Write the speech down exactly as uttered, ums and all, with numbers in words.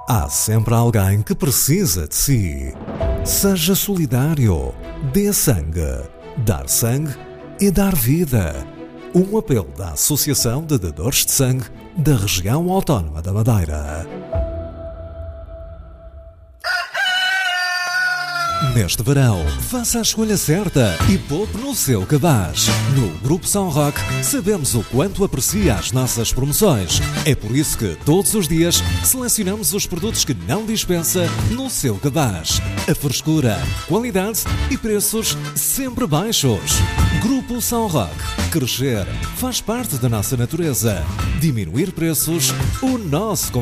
Há sempre alguém que precisa de si. Seja solidário. Dê sangue. Dar sangue é dar vida. Um apelo da Associação de Dadores de Sangue da Região Autónoma da Madeira. Neste verão, faça a escolha certa e poupe no seu cabaz. No Grupo São Roque, sabemos o quanto aprecia as nossas promoções. É por isso que, todos os dias, selecionamos os produtos que não dispensa no seu cabaz. A frescura, qualidade e preços sempre baixos. Grupo São Roque. Crescer faz parte da nossa natureza. Diminuir preços, o nosso